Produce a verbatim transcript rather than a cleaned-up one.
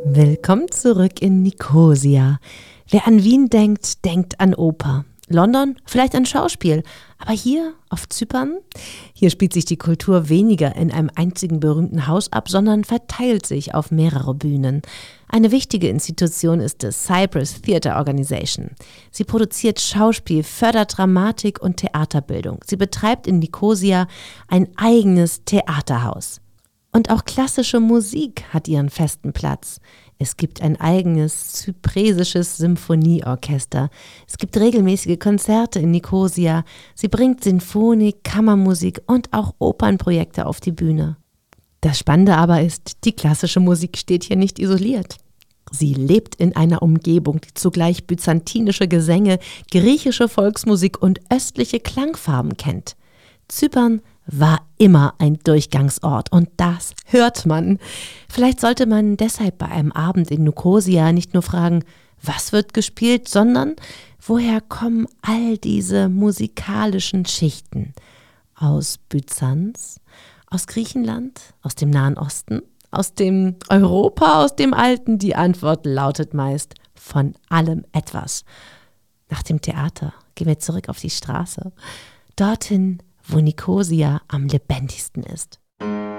Willkommen zurück in Nikosia. Wer an Wien denkt, denkt an Oper. London, vielleicht an Schauspiel. Aber hier auf Zypern, hier spielt sich die Kultur weniger in einem einzigen berühmten Haus ab, sondern verteilt sich auf mehrere Bühnen. Eine wichtige Institution ist die Cyprus Theatre Organization. Sie produziert Schauspiel, fördert Dramatik und Theaterbildung. Sie betreibt in Nikosia ein eigenes Theaterhaus. Und auch klassische Musik hat ihren festen Platz. Es gibt ein eigenes zypresisches Symphonieorchester. Es gibt regelmäßige Konzerte in Nikosia. Sie bringt Sinfonik, Kammermusik und auch Opernprojekte auf die Bühne. Das Spannende aber ist, die klassische Musik steht hier nicht isoliert. Sie lebt in einer Umgebung, die zugleich byzantinische Gesänge, griechische Volksmusik und östliche Klangfarben kennt. Zypern war immer ein Durchgangsort und das hört man. Vielleicht sollte man deshalb bei einem Abend in Nikosia nicht nur fragen, was wird gespielt, sondern woher kommen all diese musikalischen Schichten? Aus Byzanz, aus Griechenland, aus dem Nahen Osten, aus dem Europa, aus dem Alten? Die Antwort lautet meist von allem etwas. Nach dem Theater gehen wir zurück auf die Straße, dorthin, wo Nikosia am lebendigsten ist.